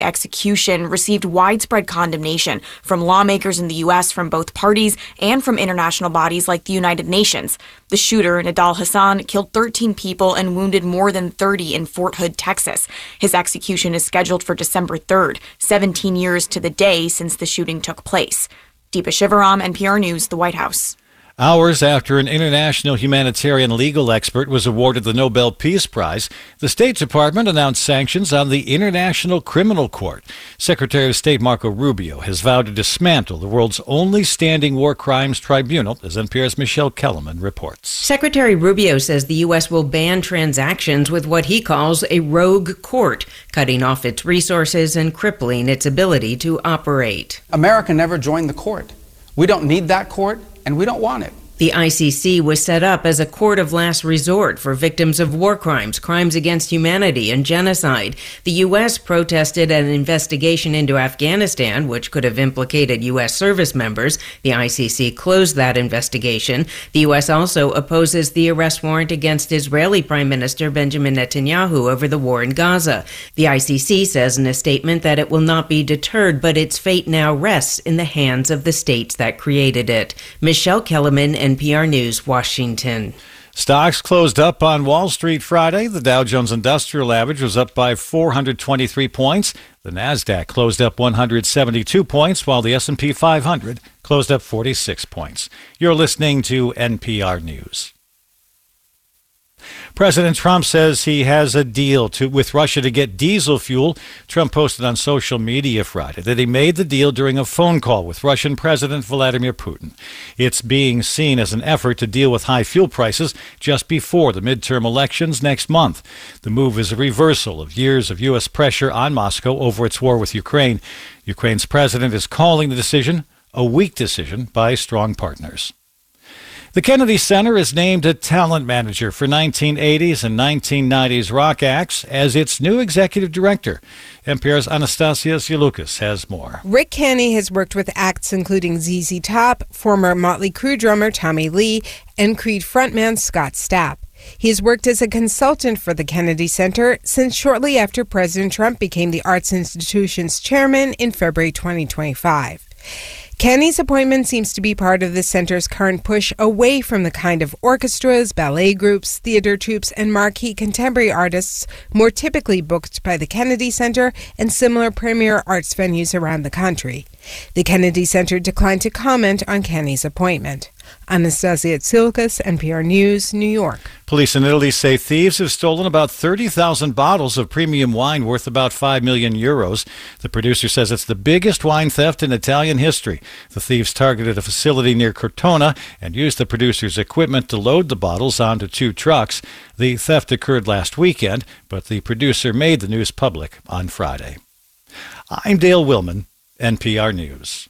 execution received widespread condemnation from lawmakers in the U.S., from both parties, and from international bodies like the United Nations. The shooter, Nidal Hasan, killed 13 people and wounded more than 30 in Fort Hood, Texas. His execution is scheduled for December 3rd, 17 years to the day since the shooting took place. Deepa Shivaram, NPR News, the White House. Hours after an international humanitarian legal expert was awarded the Nobel Peace Prize, the State Department announced sanctions on the International Criminal Court. Secretary of State Marco Rubio has vowed to dismantle the world's only standing war crimes tribunal, as NPR's Michelle Kellerman reports. Secretary Rubio says the U.S. will ban transactions with what he calls a rogue court, cutting off its resources and crippling its ability to operate. America never joined the court. We don't need that court, and we don't want it. The ICC was set up as a court of last resort for victims of war crimes, crimes against humanity, and genocide. The U.S. protested an investigation into Afghanistan, which could have implicated U.S. service members. The ICC closed that investigation. The U.S. also opposes the arrest warrant against Israeli Prime Minister Benjamin Netanyahu over the war in Gaza. The ICC says in a statement that it will not be deterred, but its fate now rests in the hands of the states that created it. Michelle Kellerman, NPR News, Washington. Stocks closed up on Wall Street Friday. The Dow Jones Industrial Average was up by 423 points. The Nasdaq closed up 172 points, while the S&P 500 closed up 46 points. You're listening to NPR News. President Trump says he has a deal with Russia to get diesel fuel. Trump posted on social media Friday that he made the deal during a phone call with Russian President Vladimir Putin. It's being seen as an effort to deal with high fuel prices just before the midterm elections next month. The move is a reversal of years of U.S. pressure on Moscow over its war with Ukraine. Ukraine's president is calling the decision a weak decision by strong partners. The Kennedy Center is named a talent manager for 1980s and 1990s rock acts as its new executive director. NPR's Anastasia Zielukas has more. Rick Kenney has worked with acts including ZZ Top, former Motley Crue drummer Tommy Lee, and Creed frontman Scott Stapp. He has worked as a consultant for the Kennedy Center since shortly after President Trump became the arts institution's chairman in February 2025. Kenney's appointment seems to be part of the center's current push away from the kind of orchestras, ballet groups, theater troupes, and marquee contemporary artists more typically booked by the Kennedy Center and similar premier arts venues around the country. The Kennedy Center declined to comment on Kenney's appointment. Anastasia Zielukas, NPR News, New York. Police in Italy say thieves have stolen about 30,000 bottles of premium wine worth about 5 million euros. The producer says it's the biggest wine theft in Italian history. The thieves targeted a facility near Cortona and used the producer's equipment to load the bottles onto 2 trucks. The theft occurred last weekend, but the producer made the news public on Friday. I'm Dale Willman, NPR News.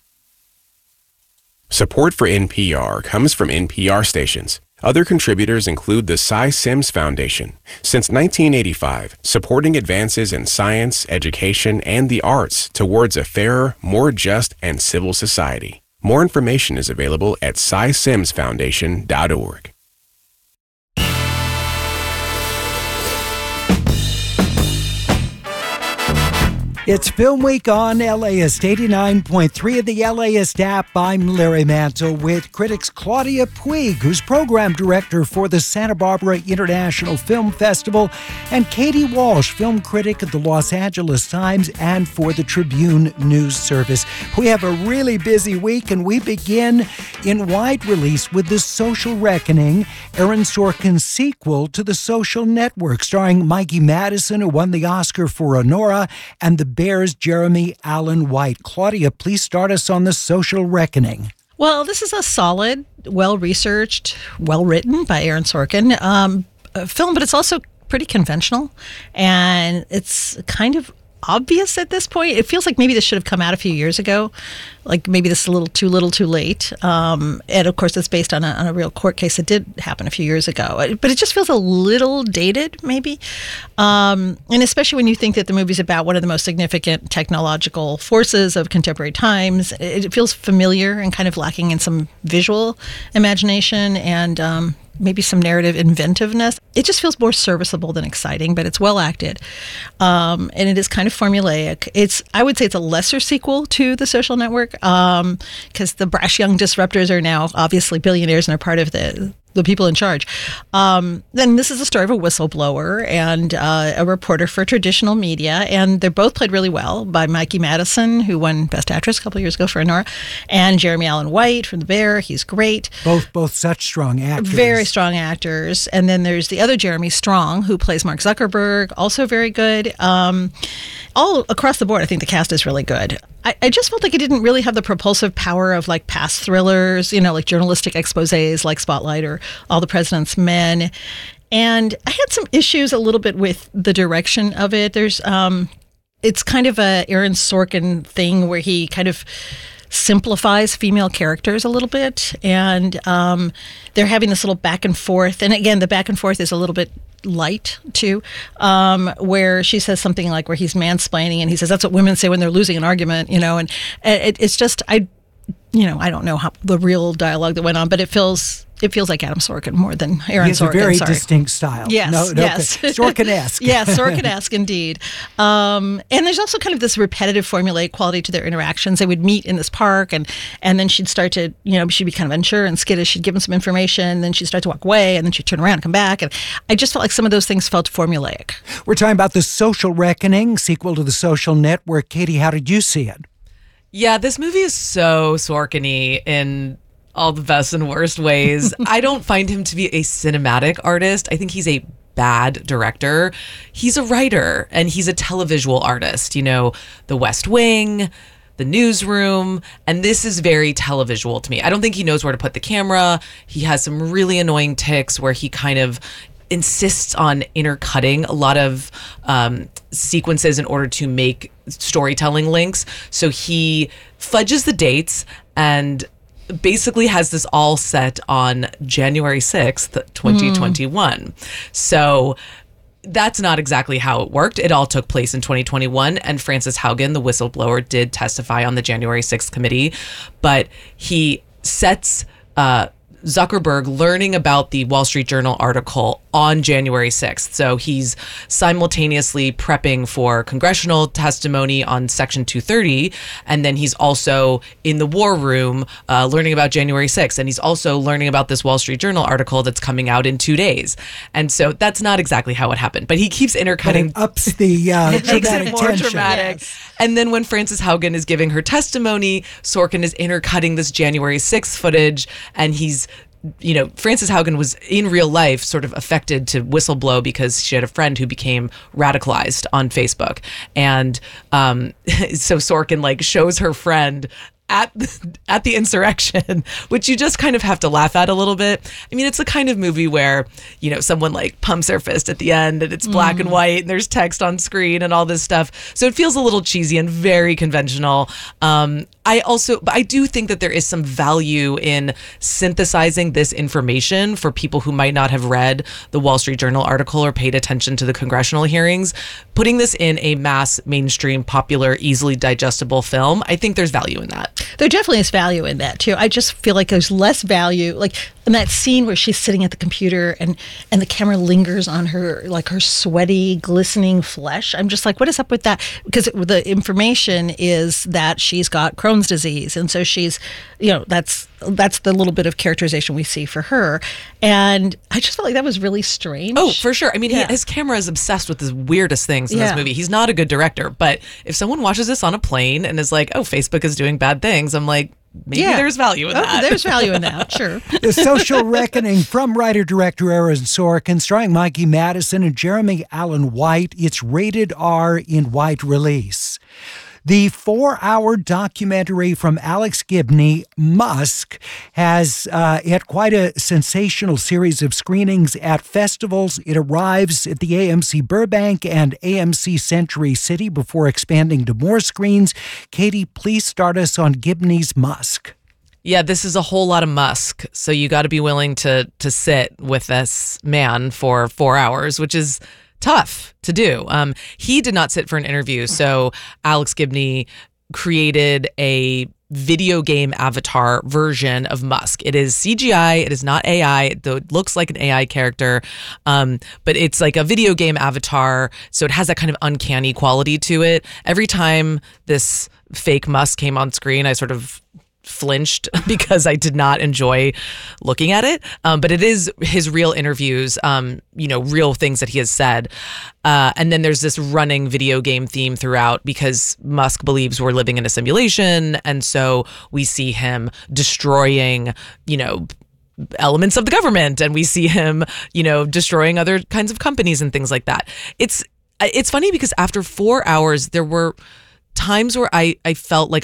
Support for NPR comes from NPR stations. Other contributors include the Cy Sims Foundation. Since 1985, supporting advances in science, education, and the arts towards a fairer, more just, and civil society. More information is available at cysimsfoundation.org. It's Film Week on LAist 89.3 of the LAist app. I'm Larry Mantle with critics Claudia Puig, who's program director for the Santa Barbara International Film Festival, and Katie Walsh, film critic at the Los Angeles Times and for the Tribune News Service. We have a really busy week, and we begin in wide release with The Social Reckoning, Aaron Sorkin's sequel to The Social Network, starring Mikey Madison, who won the Oscar for Honora, and the Bears' Jeremy Allen White. Claudia, please start us on The Social Reckoning. Well, this is a solid, well-researched, well-written by Aaron Sorkin film, but it's also pretty conventional, and it's kind of obvious at this point. It feels like maybe this should have come out a few years ago, like maybe this is a little too late. And of course, it's based on a real court case that did happen a few years ago. But it just feels a little dated, maybe. And especially when you think that the movie's about one of the most significant technological forces of contemporary times, it feels familiar and kind of lacking in some visual imagination. And maybe some narrative inventiveness. It just feels more serviceable than exciting, but it's well acted. And it is kind of formulaic. I would say it's a lesser sequel to The Social Network, because the brash young disruptors are now obviously billionaires and are part of the people in charge. Then this is the story of a whistleblower and a reporter for traditional media, and they're both played really well by Mikey Madison, who won Best Actress a couple of years ago for Anora, and Jeremy Allen White from The Bear. He's great. Both such strong actors. Very strong actors. And then there's the other Jeremy Strong, who plays Mark Zuckerberg, also very good. All across the board, I think the cast is really good. I just felt like it didn't really have the propulsive power of like past thrillers, like journalistic exposés like Spotlight or All the President's Men. And I had some issues a little bit with the direction of it. It's kind of a Aaron Sorkin thing where he kind of simplifies female characters a little bit, and they're having this little back and forth. And again, the back and forth is a little bit light too, where she says something like where he's mansplaining, and he says that's what women say when they're losing an argument, and it's just I don't know how the real dialogue that went on, but it feels like Adam Sorkin more than Aaron Sorkin. He has a very distinct style. Yes, yes. Sorkin-esque. Yeah, Sorkin-esque indeed. And there's also kind of this repetitive formulaic quality to their interactions. They would meet in this park, and then she'd start to, she'd be kind of unsure and skittish. She'd give him some information, and then she'd start to walk away, and then she'd turn around and come back. And I just felt like some of those things felt formulaic. We're talking about The Social Reckoning, sequel to The Social Network. Katie, how did you see it? Yeah, this movie is so Sorkin-y in all the best and worst ways. I don't find him to be a cinematic artist. I think he's a bad director. He's a writer, and he's a televisual artist. The West Wing, The Newsroom, and this is very televisual to me. I don't think he knows where to put the camera. He has some really annoying tics where he kind of insists on intercutting a lot of sequences in order to make storytelling links. So he fudges the dates and basically has this all set on January 6th, 2021. So that's not exactly how it worked. It all took place in 2021, and Frances Haugen, the whistleblower, did testify on the January 6th committee, but he sets Zuckerberg learning about the Wall Street Journal article on January 6th. So he's simultaneously prepping for congressional testimony on Section 230, and then he's also in the war room learning about January 6th, and he's also learning about this Wall Street Journal article that's coming out in 2 days. And so that's not exactly how it happened, but he keeps intercutting. But it ups the it makes it more tension. dramatic. Yes. And then when Frances Haugen is giving her testimony, Sorkin is intercutting this January 6th footage, and he's Frances Haugen was in real life sort of affected to whistleblow because she had a friend who became radicalized on Facebook. And so Sorkin shows her friend at the insurrection, which you just kind of have to laugh at a little bit. I mean, it's the kind of movie where, someone pumps their fist at the end and it's black and white and there's text on screen and all this stuff. So it feels a little cheesy and very conventional. I do think that there is some value in synthesizing this information for people who might not have read the Wall Street Journal article or paid attention to the congressional hearings. Putting this in a mass, mainstream, popular, easily digestible film, I think there's value in that. There definitely is value in that too. I just feel like there's less value, in that scene where she's sitting at the computer and the camera lingers on her, her sweaty, glistening flesh. I'm just like, what is up with that? Because the information is that she's got Crohn's disease, and so she's, that's the little bit of characterization we see for her. And I just felt like that was really strange. Oh, for sure. I mean, his camera is obsessed with the weirdest things in this movie. He's not a good director, but if someone watches this on a plane and is like, oh, Facebook is doing bad things, I'm like, maybe there's value in that. There's value in that, sure. The Social Reckoning from writer-director Aaron Sorkin, starring Mikey Madison and Jeremy Allen White. It's rated R in wide release. The 4-hour documentary from Alex Gibney, Musk, has had quite a sensational series of screenings at festivals. It arrives at the AMC Burbank and AMC Century City before expanding to more screens. Katie, please start us on Gibney's Musk. Yeah, this is a whole lot of Musk, so you got to be willing to sit with this man for 4 hours, which is tough to do. He did not sit for an interview, so Alex Gibney created a video game avatar version of Musk. It is CGI. It is not AI, though it looks like an AI character. But it's like a video game avatar. So it has that kind of uncanny quality to it. Every time this fake Musk came on screen, I sort of flinched because I did not enjoy looking at it. But it is his real interviews, real things that he has said. And then there's this running video game theme throughout because Musk believes we're living in a simulation. And so we see him destroying, elements of the government, and we see him, destroying other kinds of companies and things like that. It's funny because after 4 hours, there were times where I felt like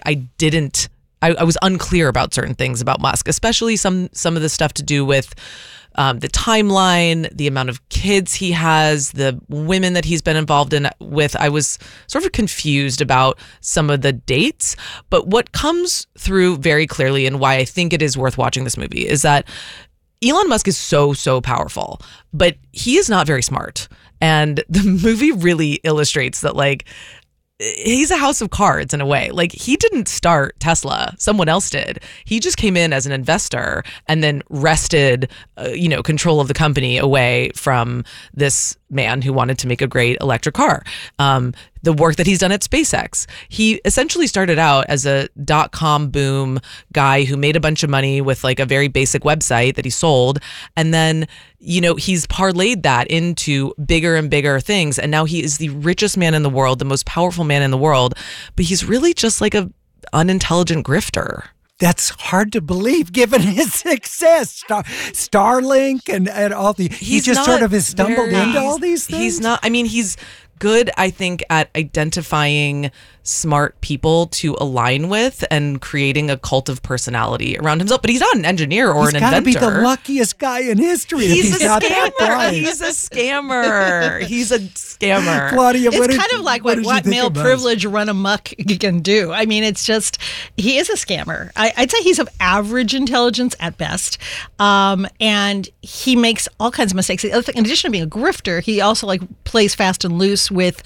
I was unclear about certain things about Musk, especially some of the stuff to do with the timeline, the amount of kids he has, the women that he's been involved with. I was sort of confused about some of the dates. But what comes through very clearly, and why I think it is worth watching this movie, is that Elon Musk is so powerful, but he is not very smart. And the movie really illustrates that, he's a house of cards in a way. He didn't start Tesla. Someone else did. He just came in as an investor and then wrested, control of the company away from this man who wanted to make a great electric car. The work that he's done at SpaceX. He essentially started out as a .com boom guy who made a bunch of money with a very basic website that he sold. And then, he's parlayed that into bigger and bigger things. And now he is the richest man in the world, the most powerful man in the world. But he's really just a unintelligent grifter. That's hard to believe given his success. Starlink and all the... He just sort of has stumbled into all these things? He's not... he's good, I think, at identifying smart people to align with and creating a cult of personality around himself. But he's not an engineer or an inventor. He's got to be the luckiest guy in history. He's not scammer. That bright. He's a scammer. He's a scammer. Claudia, it's kind of like what male privilege run amok can do. It's just, he is a scammer. I'd say he's of average intelligence at best. And he makes all kinds of mistakes. The other thing, in addition to being a grifter, he also plays fast and loose with,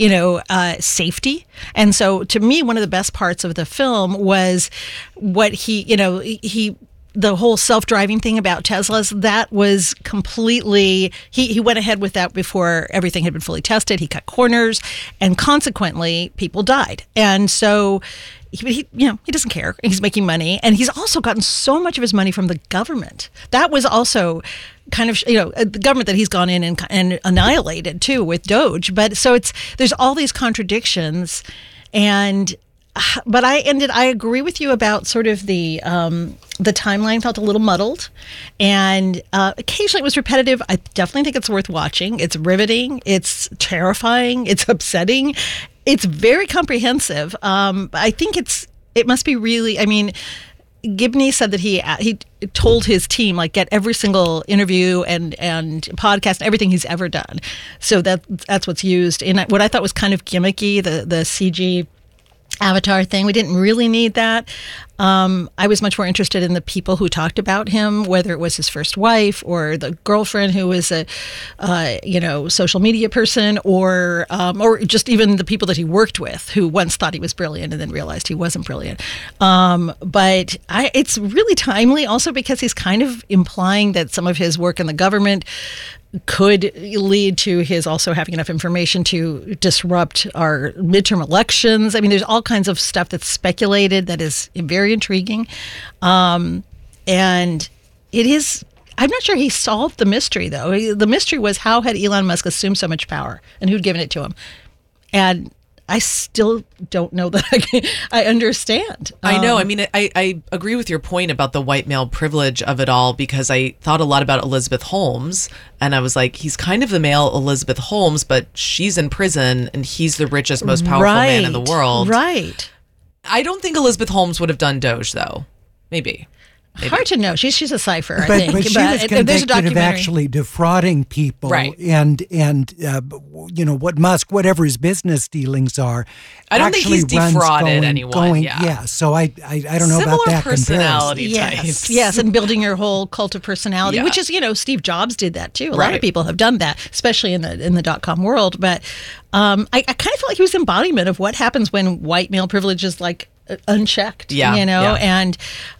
safety. And so to me, one of the best parts of the film was what the whole self-driving thing about Teslas, that was completely, he went ahead with that before everything had been fully tested. He cut corners, and consequently, people died. And so he doesn't care. He's making money, and he's also gotten so much of his money from the government. That was also kind of, the government that he's gone in and annihilated too with Doge. But so there's all these contradictions, but I agree with you about sort of the timeline felt a little muddled, and occasionally it was repetitive. I definitely think it's worth watching. It's riveting. It's terrifying. It's upsetting. It's very comprehensive. I think it must be really. Gibney said that he told his team get every single interview and podcast and everything he's ever done. So that's what's used. And what I thought was kind of gimmicky, the CG avatar thing. We didn't really need that. I was much more interested in the people who talked about him, whether it was his first wife or the girlfriend who was a social media person, or just even the people that he worked with who once thought he was brilliant and then realized he wasn't brilliant. But it's really timely also because he's kind of implying that some of his work in the government could lead to his also having enough information to disrupt our midterm elections. There's all kinds of stuff that's speculated that is very intriguing. And it is, I'm not sure he solved the mystery, though. The mystery was, how had Elon Musk assumed so much power and who'd given it to him? And I still don't know that I understand. I know. I agree with your point about the white male privilege of it all, because I thought a lot about Elizabeth Holmes, and I was like, he's kind of the male Elizabeth Holmes, but she's in prison and he's the richest, most powerful man in the world. Right. I don't think Elizabeth Holmes would have done Doge, though. Maybe. Maybe. Hard to know. She's a cipher, I But think. she was there's a convicted of documentary. actually defrauding people, Right. and what Musk, whatever his business dealings are, I don't think actually he's runs defrauded anyone, yeah. So I don't know Similar about that personality comparison. types. Yes, and building your whole cult of personality, Yeah. which is, Steve Jobs did that too. A lot Right. of people have done that, especially in the .com world. But I kind of felt like he was embodiment of what happens when white male privilege is like unchecked. Yeah, yeah. And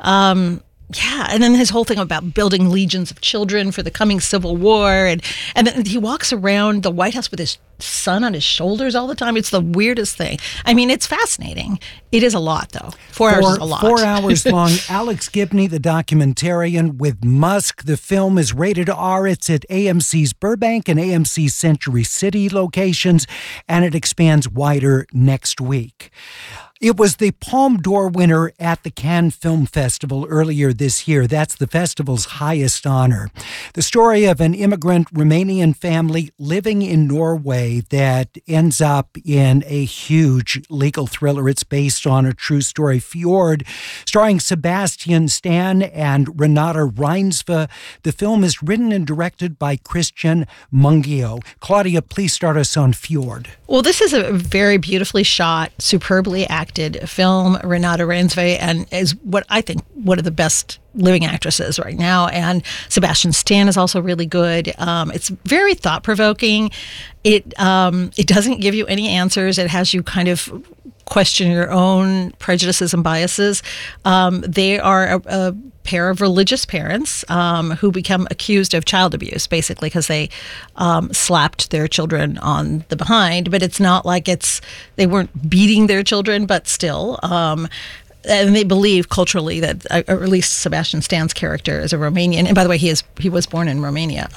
and then his whole thing about building legions of children for the coming Civil War, and then he walks around the White House with his son on his shoulders all the time. It's the weirdest thing. I mean, it's fascinating. It is a lot, though. 4 hours is a lot. 4 hours long. Alex Gibney, the documentarian with Musk. The film is rated R. It's at AMC's Burbank and AMC's Century City locations, and it expands wider next week. It was the Palme d'Or winner at the Cannes Film Festival earlier this year. That's the festival's highest honor. The story of an immigrant Romanian family living in Norway that ends up in a huge legal thriller. It's based on a true story, Fjord, starring Sebastian Stan and Renata Reinsve. The film is written and directed by Christian Mungiu. Claudia, please start us on Fjord. Well, this is a very beautifully shot, superbly acted film. Renata Reinsve and is what I think one of the best living actresses right now, and Sebastian Stan is also really good. It's very thought-provoking. It doesn't give you any answers. It has you kind of question your own prejudices and biases. They are a pair of religious parents who become accused of child abuse, basically, because they slapped their children on the behind. But it's not like they weren't beating their children, but still. And they believe culturally that, or at least Sebastian Stan's character is a Romanian. And by the way, he was born in Romania.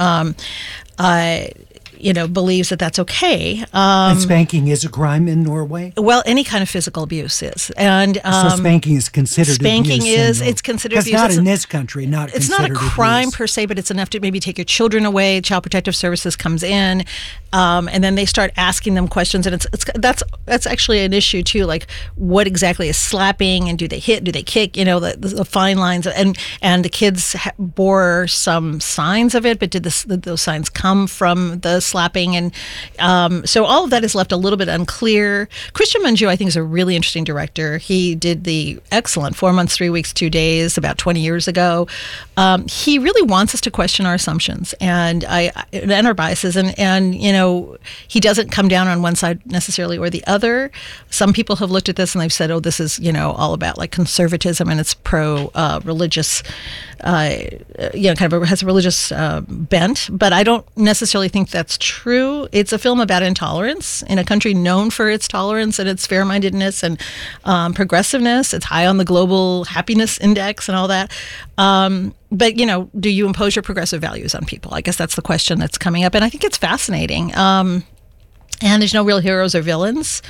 Believes that that's okay. And spanking is a crime in Norway? Well, any kind of physical abuse is. And so spanking is considered spanking abuse. It's considered abuse. It's not in this country, it's not a crime abuse. per se, but it's enough to maybe take your children away. Child Protective Services comes in, and then they start asking them questions, and that's actually an issue too. Like, what exactly is slapping, and do they hit, do they kick? The fine lines, and the kids bore some signs of it, but did those signs come from the slapping? And so all of that is left a little bit unclear. Christian Mungiu, I think, is a really interesting director. He did the excellent 4 Months, 3 Weeks, 2 Days about 20 years ago. He really wants us to question our assumptions and our biases, and he doesn't come down on one side necessarily or the other. Some people have looked at this and they've said, oh, this is all about like conservatism, and it's pro religious, kind of has a religious bent. But I don't necessarily think that's true. It's a film about intolerance in a country known for its tolerance and its fair-mindedness and progressiveness. It's high on the global happiness index and all that. But, do you impose your progressive values on people? I guess that's the question that's coming up. And I think it's fascinating. And there's no real heroes or villains.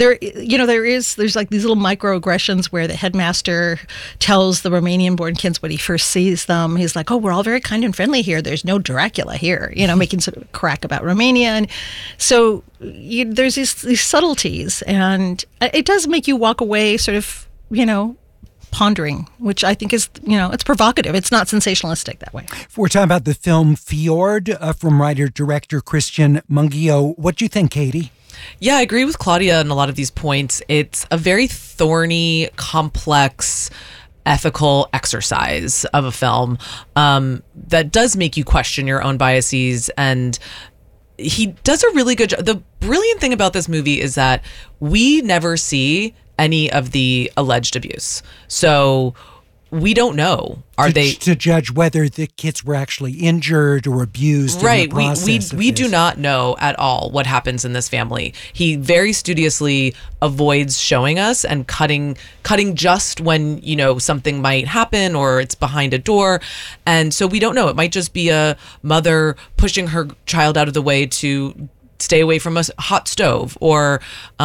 There's like these little microaggressions where the headmaster tells the Romanian-born kids when he first sees them, he's like, oh, we're all very kind and friendly here. There's no Dracula here, making sort of a crack about Romania. And so there's these subtleties, and it does make you walk away sort of, pondering, which I think is, it's provocative. It's not sensationalistic that way. We're talking about the film Fjord from writer-director Christian Mungiu. What do you think, Katie? Yeah, I agree with Claudia on a lot of these points. It's a very thorny, complex, ethical exercise of a film that does make you question your own biases, and he does a really good job. The brilliant thing about this movie is that we never see any of the alleged abuse. So we don't know. To judge whether the kids were actually injured or abused? Right. In the process we do not know at all what happens in this family. He very studiously avoids showing us and cutting just when something might happen or it's behind a door, and so we don't know. It might just be a mother pushing her child out of the way to stay away from a hot stove, or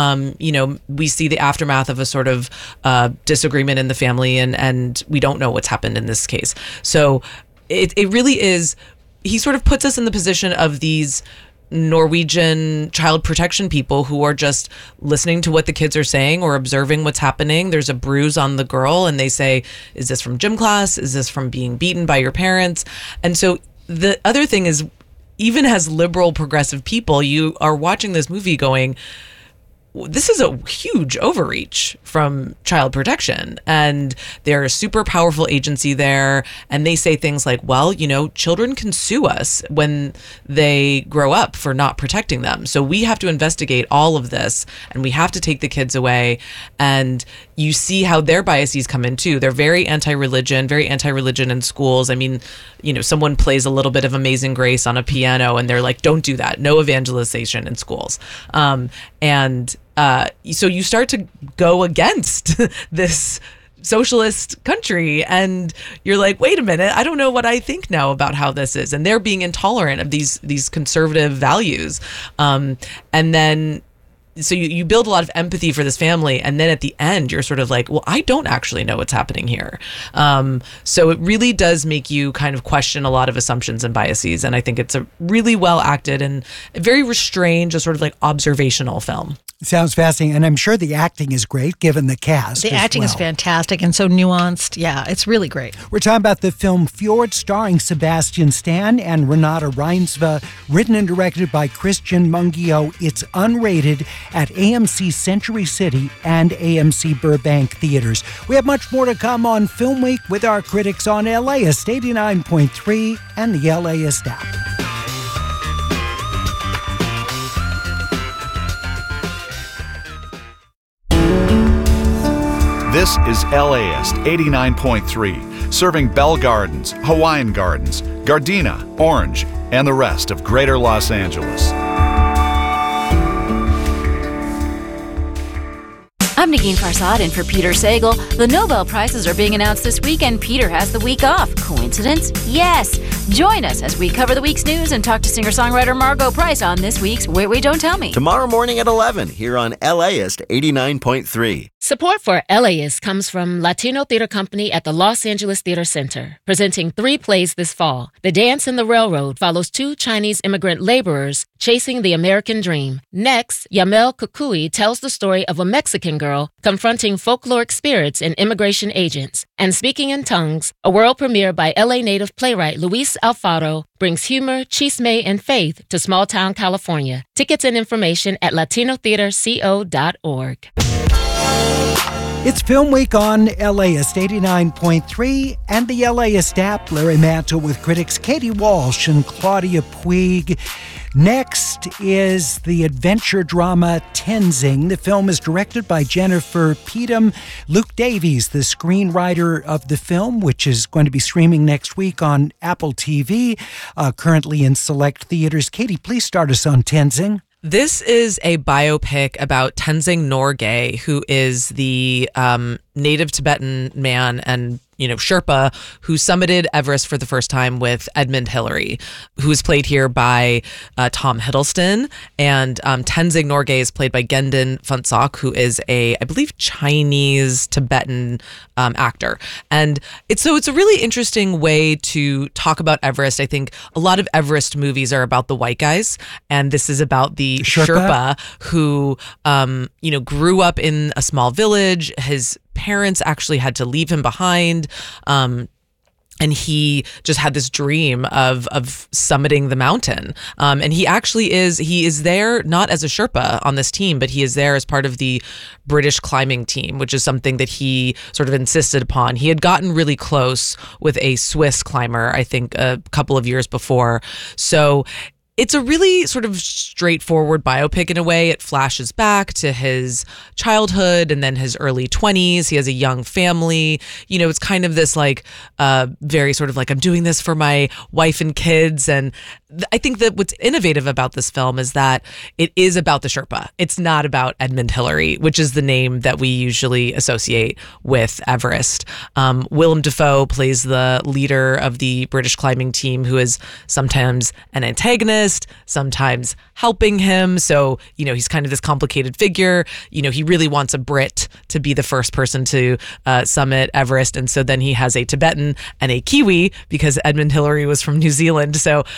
we see the aftermath of a sort of disagreement in the family, and we don't know what's happened in this case. So it really is, he sort of puts us in the position of these Norwegian child protection people who are just listening to what the kids are saying or observing what's happening. There's a bruise on the girl and they say, is this from gym class? Is this from being beaten by your parents? And so the other thing is, even as liberal progressive people, you are watching this movie going, this is a huge overreach from child protection. And they're a super powerful agency there. And they say things like, well, children can sue us when they grow up for not protecting them. So we have to investigate all of this and we have to take the kids away. And you see how their biases come in too. They're very anti-religion in schools. I mean, someone plays a little bit of Amazing Grace on a piano and they're like, don't do that. No evangelization in schools. So you start to go against this socialist country and you're like, wait a minute, I don't know what I think now about how this is. And they're being intolerant of these conservative values. And then so you build a lot of empathy for this family, and then at the end you're sort of like, well, I don't actually know what's happening here. So it really does make you kind of question a lot of assumptions and biases, and I think it's a really well acted and very restrained, just sort of like observational film. Sounds fascinating, and I'm sure the acting is great given the cast. The acting is fantastic and so nuanced. Yeah, it's really great. We're talking about the film Fjord, starring Sebastian Stan and Renata Reinsve, written and directed by Christian Mungio. It's unrated at AMC Century City and AMC Burbank Theaters. We have much more to come on Film Week with our critics on LAist 89.3 and the LAist app. This is LAist 89.3, serving Bell Gardens, Hawaiian Gardens, Gardena, Orange, and the rest of Greater Los Angeles. I'm Negin Farsad in for Peter Sagal. The Nobel Prizes are being announced this week, and Peter has the week off. Coincidence? Yes. Join us as we cover the week's news and talk to singer-songwriter Margot Price on this week's Wait, Wait, Don't Tell Me. Tomorrow morning at 11 here on LAist 89.3. Support for LAist comes from Latino Theater Company at the Los Angeles Theater Center, presenting 3 plays this fall. The Dance in the Railroad follows 2 Chinese immigrant laborers chasing the American dream. Next, Yamel Kukui tells the story of a Mexican girl confronting folkloric spirits and immigration agents. And Speaking in Tongues, a world premiere by LA native playwright Luis Alfaro, brings humor, chisme, and faith to small-town California. Tickets and information at latinotheaterco.org. It's Film Week on LAist 89.3 and the LAist app. Larry Mantle with critics Katie Walsh and Claudia Puig. Next is the adventure drama Tenzing. The film is directed by Jennifer Petum. Luke Davies, the screenwriter of the film, which is going to be streaming next week on Apple TV, currently in select theaters. Katie, please start us on Tenzing. This is a biopic about Tenzing Norgay, who is the native Tibetan man and Sherpa who summited Everest for the first time with Edmund Hillary, who is played here by Tom Hiddleston. And Tenzing Norgay is played by Gendon Phuntsok, who is I believe, Chinese Tibetan actor. And it's a really interesting way to talk about Everest. I think a lot of Everest movies are about the white guys, and this is about the Sherpa who, grew up in a small village. His parents actually had to leave him behind. And he just had this dream of summiting the mountain. And he is there not as a Sherpa on this team, but he is there as part of the British climbing team, which is something that he sort of insisted upon. He had gotten really close with a Swiss climber, I think, a couple of years before. So it's a really sort of straightforward biopic in a way. It flashes back to his childhood and then his early 20s. He has a young family. It's kind of this very sort of like, I'm doing this for my wife and kids. And I think that what's innovative about this film is that it is about the Sherpa. It's not about Edmund Hillary, which is the name that we usually associate with Everest. Willem Dafoe plays the leader of the British climbing team, who is sometimes an antagonist, sometimes helping him. So, he's kind of this complicated figure. He really wants a Brit to be the first person to summit Everest. And so then he has a Tibetan and a Kiwi because Edmund Hillary was from New Zealand. So, but they were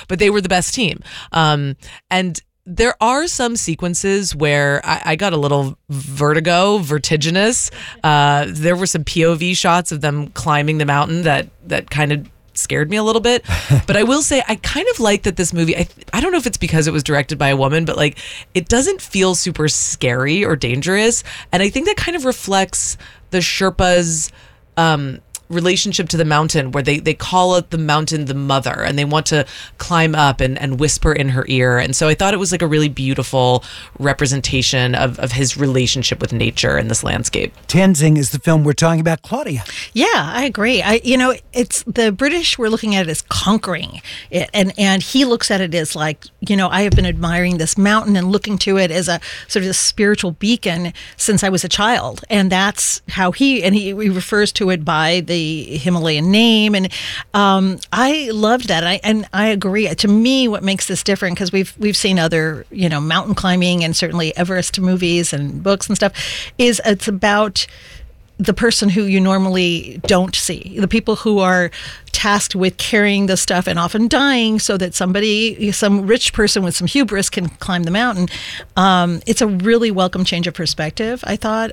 the best team. And there are some sequences where I got a little vertiginous. There were some POV shots of them climbing the mountain that kind of scared me a little bit. But I will say I kind of like that this movie, I don't know if it's because it was directed by a woman, but like it doesn't feel super scary or dangerous. And I think that kind of reflects the Sherpas' relationship to the mountain, where they call it the mountain the mother, and they want to climb up and whisper in her ear. And so I thought it was like a really beautiful representation of his relationship with nature in this landscape. Tenzing is the film we're talking about. Claudia. Yeah, I agree. It's the British were looking at it as conquering it, and he looks at it as like, I have been admiring this mountain and looking to it as a sort of a spiritual beacon since I was a child, and that's how he refers to it by the Himalayan name, and I loved that. And I agree. To me, what makes this different, because we've seen other mountain climbing and certainly Everest movies and books and stuff, is it's about the person who you normally don't see, the people who are tasked with carrying the stuff and often dying so that some rich person with some hubris can climb the mountain. It's a really welcome change of perspective, I thought.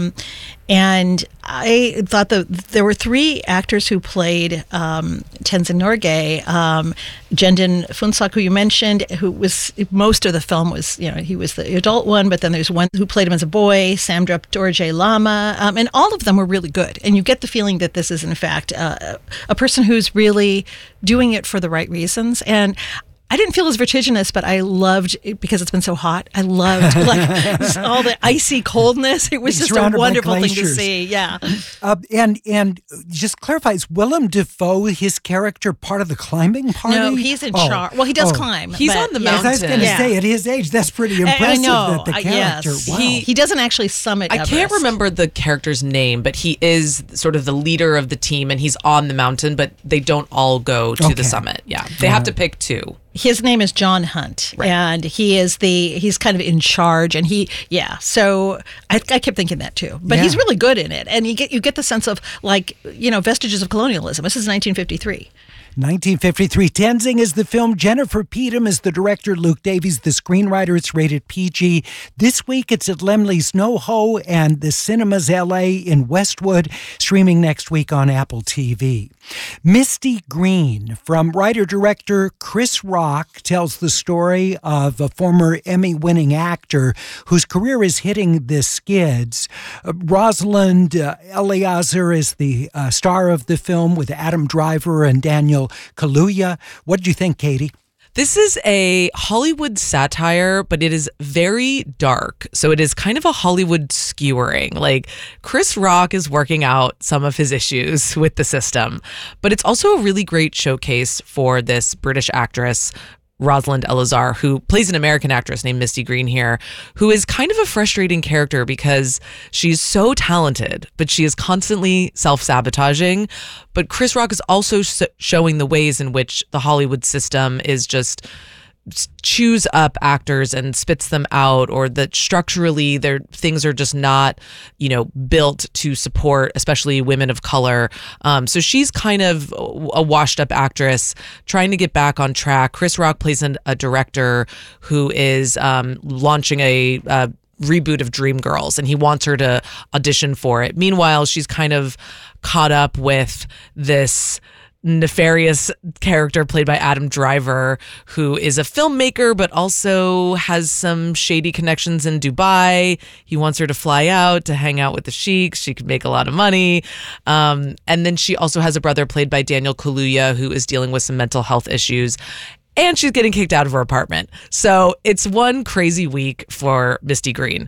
And I thought that there were 3 actors who played Tenzing Norgay. Jendon Phuntsok, who you mentioned, who was most of the film was, he was the adult one, but then there's one who played him as a boy, Samdrup Dorje Lama, and all of them were really good. And you get the feeling that this is, in fact, a person who's really doing it for the right reasons. And I didn't feel as vertiginous, but I loved it because it's been so hot. I loved all the icy coldness. It was just a wonderful thing to see. Yeah. And just clarify, is Willem Dafoe, his character, part of the climbing party? No, he's in charge. Well, he does climb. He's on the mountain. I was going to say, at his age, that's pretty impressive. I know. That the character. Yes. Wow. He doesn't actually summit Everest. I can't remember the character's name, but he is sort of the leader of the team, and he's on the mountain, but they don't all go to the summit. Yeah. They have to pick 2. His name is John Hunt, right. And he's kind of in charge, and so I kept thinking that too. But he's really good in it, and you get the sense of vestiges of colonialism. This is 1953. 1953. Tenzing is the film. Jennifer Peetham is the director. Luke Davies, the screenwriter. It's rated PG. This week, it's at Laemmle's NoHo and the Cinemas LA in Westwood, streaming next week on Apple TV. Misty Green, from writer-director Chris Rock, tells the story of a former Emmy-winning actor whose career is hitting the skids. Rosalind Eleazar is the star of the film, with Adam Driver and Daniel Kaluuya. What did you think, Katie? This is a Hollywood satire, but it is very dark. So it is kind of a Hollywood skewering. Like, Chris Rock is working out some of his issues with the system, but it's also a really great showcase for this British actress, Rosalind Eleazar, who plays an American actress named Misty Green here, who is kind of a frustrating character because she's so talented, but she is constantly self-sabotaging. But Chris Rock is also showing the ways in which the Hollywood system is just chews up actors and spits them out, or that structurally their things are just not, built to support, especially women of color. So she's kind of a washed up actress trying to get back on track. Chris Rock plays a director who is launching a reboot of Dreamgirls, and he wants her to audition for it. Meanwhile, she's kind of caught up with this nefarious character played by Adam Driver, who is a filmmaker but also has some shady connections in Dubai. He wants her to fly out to hang out with the sheiks. She could make a lot of money. And then she also has a brother played by Daniel Kaluuya, who is dealing with some mental health issues. And she's getting kicked out of her apartment. So it's one crazy week for Misty Green.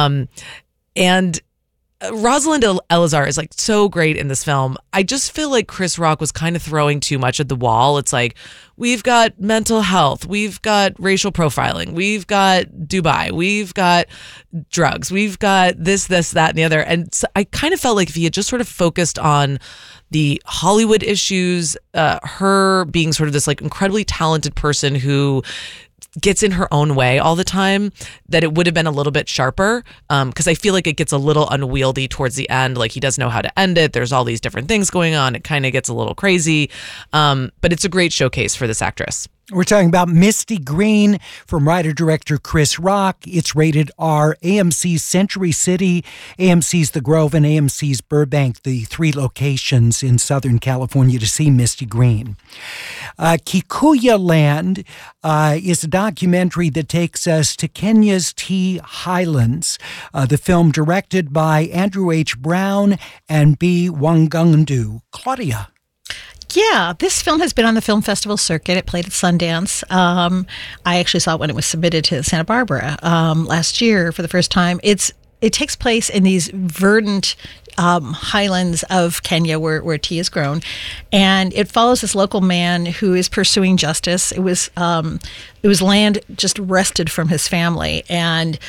And Rosalind Eleazar is like so great in this film. I just feel like Chris Rock was kind of throwing too much at the wall. It's like, we've got mental health, we've got racial profiling, we've got Dubai, we've got drugs, we've got this, that, and the other. And so I kind of felt like if he had just sort of focused on the Hollywood issues, her being sort of this like incredibly talented person who gets in her own way all the time, that it would have been a little bit sharper, because I feel like it gets a little unwieldy towards the end. Like, he doesn't know how to end it. There's all these different things going on. It kind of gets a little crazy, but it's a great showcase for this actress. We're talking about Misty Green from writer-director Chris Rock. It's rated R. AMC's Century City, AMC's The Grove, and AMC's Burbank, the 3 locations in Southern California to see Misty Green. Kikuyu Land is a documentary that takes us to Kenya's Tea Highlands. The film directed by Andrew H. Brown and B. Wangandu. Claudia. Yeah, this film has been on the film festival circuit. It played at Sundance. I actually saw it when it was submitted to Santa Barbara last year for the first time. It takes place in these verdant highlands of Kenya where tea is grown, and it follows this local man who is pursuing justice. It was land just wrested from his family, and